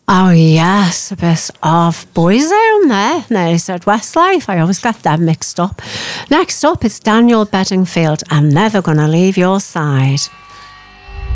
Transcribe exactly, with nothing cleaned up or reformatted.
Oh yes, a bit of Boyzone there. No, he said Westlife. I always get them mixed up. Next up, it's Daniel Bedingfield. I'm never gonna leave your side.